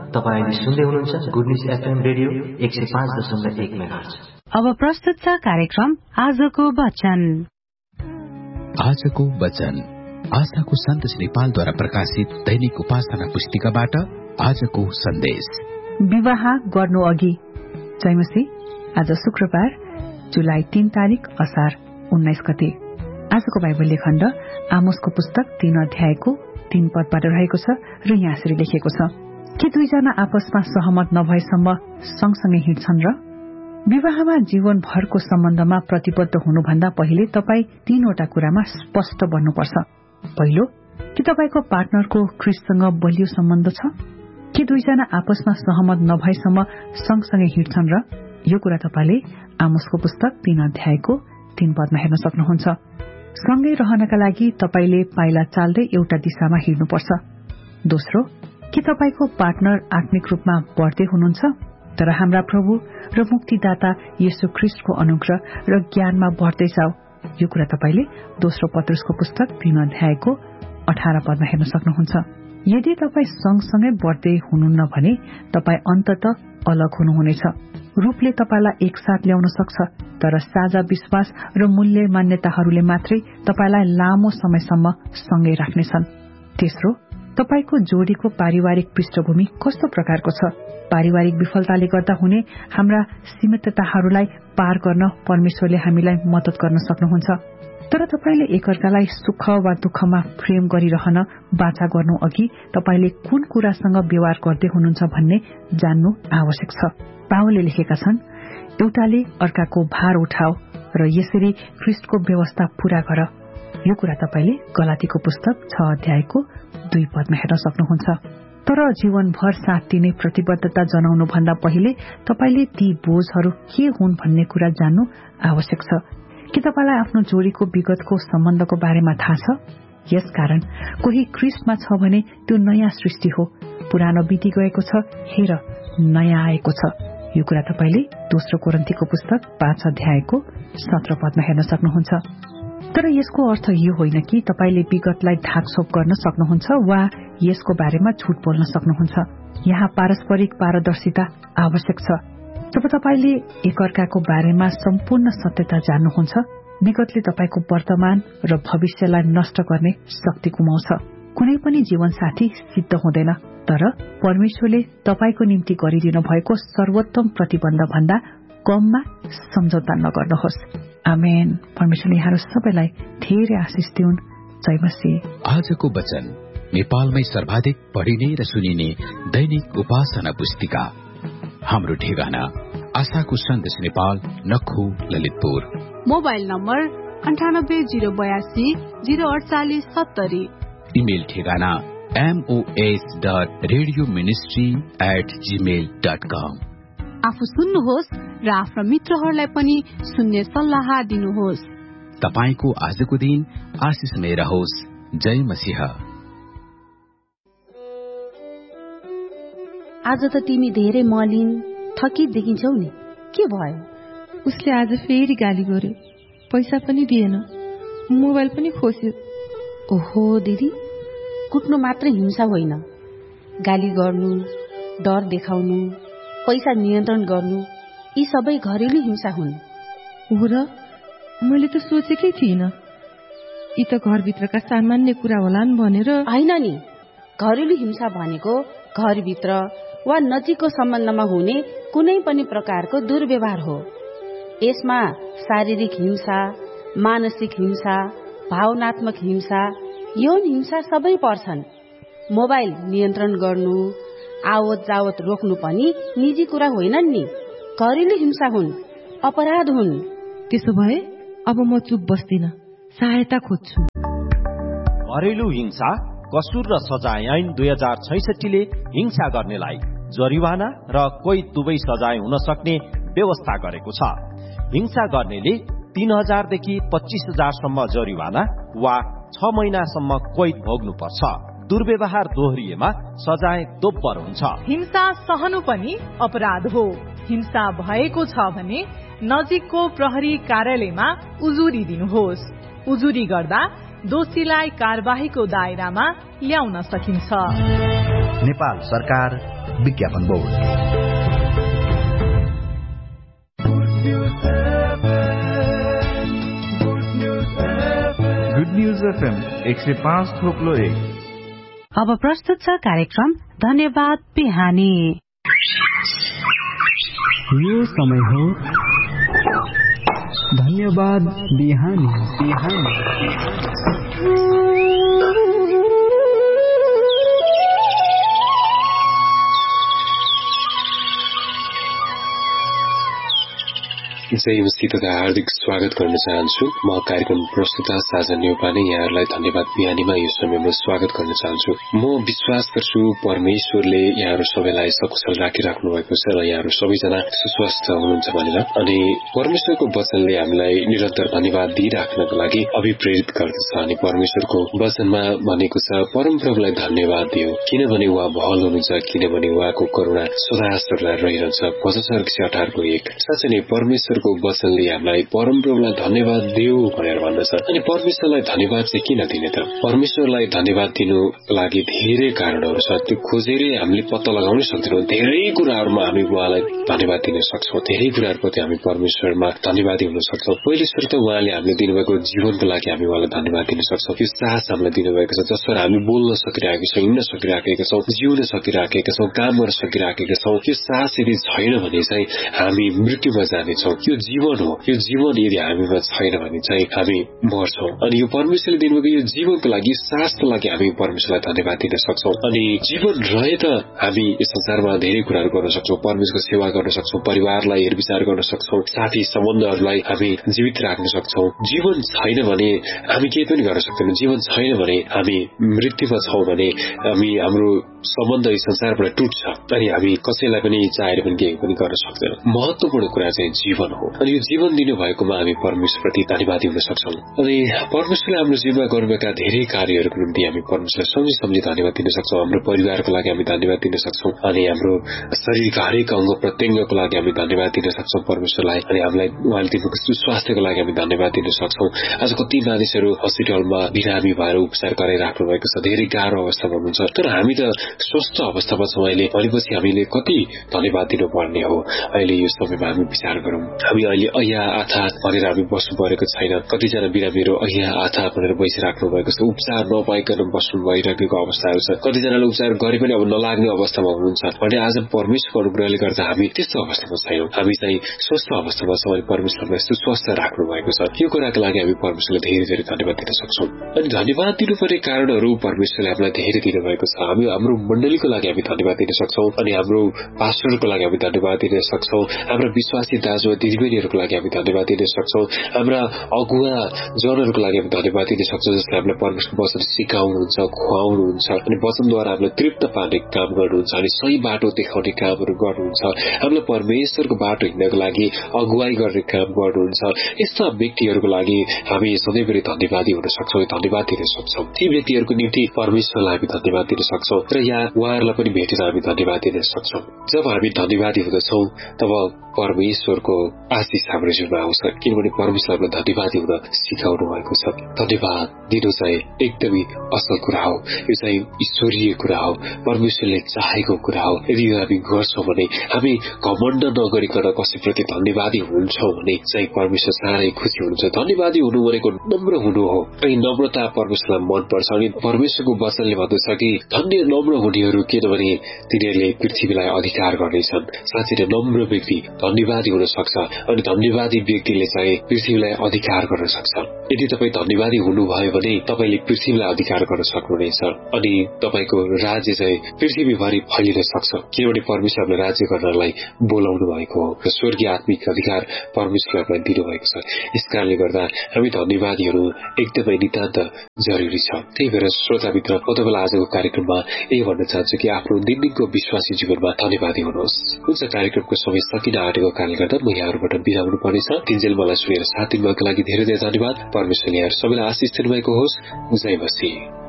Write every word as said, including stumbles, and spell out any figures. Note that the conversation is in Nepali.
तपाईले सुन्दै हुनुहुन्छ गुड न्युज एफएम रेडियो एक सय पाँच दशमलव एक मेगाहर्ज। अब प्रस्तुत छ कार्यक्रम आजको वचन। आजको वचन आशाको सन्देश नेपालद्वारा प्रकाशित दैनिक उपासना पुस्तिकाबाट आजको सन्देश। विवाह गर्नु अघि। जयमसी। आज शुक्रबार जुलाई तीन तारिक असार उन्नाइस गते। आजको बाइबल खण्ड आमोसको पुस्तक तीन अध्यायको तीन पदबाट रहेको छ र यहाँ यसरी लेखिएको छ, के दुईजना आपसमा सहमत नभएसम्म सँगसँगै हिँड्छन् र? विवाहमा जीवनभरको सम्बन्धमा प्रतिबद्ध हुनुभन्दा पहिले तपाई तीनवटा कुरामा स्पष्ट बन्नुपर्छ। पहिलो, कि तपाईको पार्टनरको ख्रीष्टसँग बलियो सम्बन्ध छ? के दुईजना आपसमा सहमत नभएसम्म सँगसँगै हिँड्छन् र? यो कुरा तपाईले आमोसको पुस्तक तीन अध्यायको तीन पदमा हेर्न सक्नुहुन्छ। सँगै रहनका लागि तपाईले पाइला चाल्दै एउटा दिशामा हिँड्नुपर्छ। दोस्रो, के तपाईको पार्टनर आत्मिक रूपमा बढ्दै हुनुहुन्छ तर हाम्रा प्रभु र मुक्तिदाता येशू ख्रीष्टको अनुग्रह र ज्ञानमा बढ्दै जाऊ? यो कुरा तपाईले दोस्रो पत्रुसको पुस्तक तीन अध्यायको अठार पदमा हेर्न सक्नुहुन्छ। यदि तपाई सँगसँगै बढ्दै हुनुहुन्न भने तपाई अन्ततः अलग हुनुहुनेछ। रूपले तपाईलाई एकसाथ ल्याउन सक्छ तर साझा विश्वास र मूल्य मान्यताहरूले मात्रै तपाईलाई लामो समयसम्म सँगै राख्नेछन्। तेस्रो, तपाईको जोडीको पारिवारिक पृष्ठभूमि कस्तो प्रकारको छ? पारिवारिक विफलताले गर्दा हुने हाम्रा सीमितताहरूलाई पार गर्न परमेश्वरले हामीलाई मद्दत गर्न सक्नुहुन्छ। तर तपाईले एकअर्कालाई सुख वा दुःखमा प्रेम गरिरहन बाचा गर्नु अघि तपाईले कुन कुरासँग व्यवहार गर्दै हुनुहुन्छ भन्ने जान्नु आवश्यक छ। पावलले लेखेका छन्, एउटाले अर्काको भार उठाओ र यसरी ख्रीष्टको व्यवस्था पूरा गर। यो कुरा तपाईले गलातीको पुस्तक छ अध्यायको दुई पदमा हेर्न सक्नुहुन्छ। तर जीवनभर साथ दिने प्रतिबद्धता जनाउनु भन्दा पहिले तपाईले ती बोझहरू के हुन् भन्ने कुरा जान्नु आवश्यक छ। के तपाईलाई आफ्नो जोडीको विगतको सम्बन्धको बारेमा थाहा छ? यसकारण कोही ख्रीष्टमा छ भने त्यो नयाँ सृष्टि हो, पुरानो बिति गएको छ, हेर नयाँ आएको छ। यो कुरा तपाईले दोस्रो कोरिन्थीको पुस्तक पाँच अध्यायको सत्र पदमा हेर्न सक्नुहुन्छ। तर यसको अर्थ यो होइन कि तपाईले विगतलाई ढाकछोप गर्न सक्नुहुन्छ वा यसको बारेमा झुट बोल्न सक्नुहुन्छ। यहाँ पारस्परिक पारदर्शिता आवश्यक छ। जब तपाईले एकअर्काको बारेमा सम्पूर्ण सत्यता जान्नुहुन्छ, विगतले तपाईको वर्तमान र भविष्यलाई नष्ट गर्ने शक्ति गुमाउँछ। कुनै पनि जीवनसाथी सिद्ध हुँदैन, तर परमेश्वरले तपाईको निम्ति गरिदिनु भएको सर्वोत्तम प्रतिबन्ध भन्दा कममा सम्झौता नगर्नुहोस्। आमेन। परमेश्वरले यहाँहरू सबैलाई धेरै आशिष दिउन्। जय मसीह। आजको वचन नेपालमै सर्वाधिक पढिने र सुनिने दैनिक उपासना पुस्तिका। हाम्रो ठेगाना आशाको सन्देश नेपाल, नखु, ललितपुर। मोबाइल नम्बर अन्ठानब्बे जिरो बयासी जिरो अडचालिस सत्तरी। इमेल ठेगाना MOS dot radio ministry at Gmail dot कम। आफू सुन्नुहोस् र आफ्ना मित्रहरूलाई पनि सुन्ने सल्लाह दिनुहोस्। तपाईको आजको दिन आशिषमय रहोस्। जय मसीह। आज त तिमी धेरै मलिन थकित देखिन्छौ नि, के भयो? उसले आज फेरि गाली गर्यो, पैसा पनि दिएन, मोबाइल पनि खोस्यो। ओहो दिदी, कुट्नु मात्रै हिंसा होइन, गाली गर्नु, डर देखाउनु, पैसा नियन्त्रण गर्नु, यी सबै घरेलु हिंसा हुन्। हो र? मैले त सोचेकै थिइनँ, यी त घरभित्रका सामान्य कुरा होलान् भनेर। होइन नि, घरेलु हिंसा भनेको घरभित्र वा नजिकको सम्बन्धमा हुने कुनै पनि प्रकारको दुर्व्यवहार हो। यसमा शारीरिक हिंसा, मानसिक हिंसा, भावनात्मक हिंसा, यौन हिंसा सबै पर्छन्। मोबाइल नियन्त्रण गर्नु, आवत जावत रोक्नु पनि निजी कुरा होइनन् नि, घरेलु हिंसा हुन्, अपराध हुन्। त्यसो भए अब म चुप बस्दिन, सहायता खोज्छु। घरेलु हिंसा कसुर र सजाय ऐन दुई हजार छैसठीले हिंसा गर्नेलाई जरिवाना र कोही दुवै सजाय हुन सक्ने व्यवस्था गरेको छ। हिंसा गर्नेले तीन हजारदेखि पच्चीस हजारसम्म जरिवाना वा छ महिनासम्म कैद भोग्नुपर्छ। दुर्व्यवहार दोहोरिएमा सजाय दोब्बर हुन्छ। हिंसा सहनु पनि अपराध हो। हिंसा भएको छ भने नजिकको प्रहरी कार्यालयमा उजुरी दिनुहोस्। उजुरी गर्दा दोषीलाई कारबाहीको दायरामा ल्याउन सकिन्छ। नेपाल सरकार विज्ञापन बोर्ड। गुड न्यूज एफएम एक सय पाँच थोप्लो एक। अब प्रस्तुत छ कार्यक्रम धन्यवाद बिहानी। यो समय हो धन्यवाद बिहानी बिहानी। जयमसी तथा हार्दिक स्वागत गर्न चाहन्छु। म कार्यक्रम प्रस्तुता साझा न्यौपाने यहाँहरूलाई धन्यवाद बिहानीमा यो समयमा स्वागत गर्न चाहन्छु। म विश्वास गर्छु परमेश्वरले यहाँहरू सबैलाई सकुशल राखिराख्नु भएको छ र यहाँहरू सबैजना सुस्वस्थ हुनुहुन्छ भनेर। अनि परमेश्वरको वचनले हामीलाई निरन्तर धन्यवाद दिइराख्नको लागि अभिप्रेरित गर्दछ। अनि परमेश्वरको वचनमा भनेको छ परमप्रभुलाई धन्यवाद दियो किनभने उहाँ भल हुनुहुन्छ, किनभने उहाँको करुणा सदा सर्वदा रहिरहन्छ। भजन अठारको एक। साँच्चै नै परमेश्वरको वचनले हामीलाई परमप्रभुलाई धन्यवाद दियो भनेर भन्दछ। अनि परमेश्वरलाई धन्यवाद चाहिँ किन दिने त? परमेश्वरलाई धन्यवाद दिनु लागि धेरै कारणहरू छ। त्यो खोजेरै हामीले पत्ता लगाउनै सक्दैनौँ। धेरै कुराहरूमा हामी उहाँलाई धन्यवाद दिन सक्छौँ। धेरै कुराहरूप्रति हामी परमेश्वरमा धन्यवादी हुन सक्छौँ। पहिलो सुरु त उहाँले हामीले दिनुभएको जीवनको लागि हामी उहाँलाई धन्यवाद दिन सक्छौँ। यो साहस हामीलाई दिनुभएको छ जसबाट हामी बोल्न सकिरहेका छौँ, हिँड्न सकिरहेका छौँ, जिउन सकिरहेका छौँ, काम गर्न सकिरहेका छौँ। यो साहस यदि छैन भने चाहिँ हामी मृत्युमा जानेछौँ। यो जीवन हो। यो जीवन यदि हामीमा छैन भने चाहिँ हामी मर्छौँ। अनि यो परमेश्वरले दिनुभएको यो जीवनको लागि, साहसको लागि हामी परमेश्वरलाई धन्यवाद दिन सक्छौँ। अनि जीवन रहे त हामी यस संसारमा धेरै कुराहरू गर्न सक्छौँ। परमेश्वरको सेवा गर्न सक्छौँ, परिवारलाई हेरविचार गर्न सक्छौँ, साथी सम्बन्धहरूलाई हामी जीवित राख्न सक्छौँ। जीवन छैन भने हामी केही पनि गर्न सक्दैनौँ। जीवन छैन भने हामी मृत्युमा छौँ भने हामी हाम्रो सम्बन्ध यस संसारबाट टुट्छ। अनि हामी कसैलाई पनि चाहेर पनि केही पनि गर्न सक्दैनौँ। महत्वपूर्ण कुरा चाहिँ जीवन हो। अनि यो जीवन दिनु भएकोमा हामी परमेश्वरप्रति धन्यवादी हुन सक्छौँ। अनि परमेश्वरले हाम्रो जीवनमा गर्नुभएका धेरै कार्यहरूको निम्ति हामी परमेश्वरलाई सम्झी सम्झी धन्यवाद दिन सक्छौँ। हाम्रो परिवारको लागि हामी धन्यवाद दिन सक्छौँ। अनि हाम्रो शरीरका हरेक अंग प्रत्यङ्गको लागि हामी धन्यवाद दिन सक्छौँ परमेश्वरलाई। अनि हामीलाई उहाँले दिनुभएको सुस्वास्थ्यको लागि हामी धन्यवाद दिन सक्छौँ। आज कति मानिसहरू हस्पिटलमा बिरामी भएर उपचार गराइराख्नु भएको छ, धेरै गाह्रो अवस्थामा हुनुहुन्छ। तर हामी त स्वस्थ अवस्थामा छौँ अहिले भनेपछि हामीले कति धन्यवाद दिनुपर्ने हो। अहिले यो समयमा हामी विचार गरौँ। हामी अहिले अहिया आथा भनेर हामी बस्नु परेको छैन। कतिजना बिरामीहरू अहिया आथा भनेर बसिराख्नु भएको छ, उपचार नपाइकन बस्नु भइरहेको अवस्थाहरू छ। कतिजनाले उपचार गरे पनि अब नलाग्ने अवस्थामा हुनुहुन्छ भने आज परमेश्वरको अनुग्रहले गर्दा हामी त्यस्तो अवस्थामा छैनौँ। हामी चाहिँ स्वस्थ अवस्थामा छौँ अनि परमेश्वरले सुस्वस्थ राख्नु भएको छ। यो कुराको लागि हामी परमेश्वरलाई धेरै धेरै धन्यवाद दिन सक्छौँ। अनि धन्यवाद दिनुपर्ने कारणहरू परमेश्वरले हामीलाई धेरै दिनुभएको छ। हामी हाम्रो मण्डलीको लागि हामी धन्यवाद दिन सक्छौँ। अनि हाम्रो पास्टरको लागि हामी धन्यवाद दिन सक्छौँ। हाम्रो विश्वासी दाजु दिदीबहिनीहरूको लागि हामी धन्यवाद दिन सक्छौँ। हाम्रा अगुवा जनहरूको लागि हामी धन्यवाद दिन सक्छौँ जसले हामीलाई परमेश्वरको वचन सिकाउनुहुन्छ, खुवाउनुहुन्छ अनि वचनद्वारा हामीलाई तृप्त पार्ने काम गर्नुहुन्छ अनि सही बाटो देखाउने कामहरू गर्नुहुन्छ। हामीलाई परमेश्वरको बाटो हिँड्नको लागि अगुवाई गर्ने काम गर्नुहुन्छ। यस्ता व्यक्तिहरूको लागि हामी सधैँभरि धन्यवादी हुन सक्छौँ, धन्यवाद दिन सक्छौँ। ती व्यक्तिहरूको निम्ति परमेश्वरलाई हामी धन्यवाद दिन सक्छौँ र यहाँ उहाँहरूलाई पनि भेटेर हामी धन्यवाद दिन सक्छौँ। जब हामी धन्यवादी हुँदछौँ तब परमेश्वरको आशिष हाम्रो जीवनमा आउँछ किनभने परमेश्वरले धन्यवादी हुन सिकाउनु भएको छ। धन्यवाद दिनु चाहिँ एकदमै असल कुरा हो। यो चाहिँ ईश्वरीय कुरा हो, परमेश्वरले चाहेको कुरा हो। यदि हामी गर्छौँ भने हामी घमण्ड नगरिकन कसैप्रति धन्यवादी हुन्छौँ भने चाहिँ परमेश्वर साह्रै खुसी हुनुहुन्छ। धन्यवादी हुनु भनेको नम्र हुनु हो। अनि नम्रता परमेश्वरलाई मनपर्छ। अनि परमेश्वरको वचनले भन्दछ कि धन्य नम्र हुनेहरू किनभने तिनीहरूले पृथ्वीलाई अधिकार गर्नेछन्। साँच्चै नै नम्र व्यक्ति धन्यवादी हुन सक्छ अनि धन्यवादी व्यक्तिले चाहिँ पृथ्वीलाई अधिकार गर्न सक्छ। यदि तपाईँ धन्यवादी हुनुभयो भने तपाईँले पृथ्वीलाई अधिकार गर्न सक्नुहुनेछ अनि तपाईँको राज्य चाहिँ पृथ्वीभरि फैलिन सक्छ किनभने परमेश्वरले राज्य गर्नलाई बोलाउनु भएको हो र स्वर्गीय आत्मिक अधिकार परमेश्वरलाई दिनुभएको छ। यसकारणले गर्दा हामी धन्यवादीहरू एकदमै नितान्त जरुरी छ। त्यही भएर श्रोता मित्र, म तपाईँलाई आजको कार्यक्रममा यही भन्न चाहन्छु कि आफ्नो दिनदिनको विश्वासी जीवनमा धन्यवादी हुनुहोस्। हुन्छ, कार्यक्रमको समय सकिन आँटेको कारणले गर्दा म यहाँहरूबाट बिदा हुनु पर्नेछ। तिनजेल मलाई सुनेर साथ दिनुभएको लागि धेरै धेरै धन्यवाद। परमेश्वरले यहाँहरू सबैलाई आशिष दिनुभएको होस्। जय मसीह।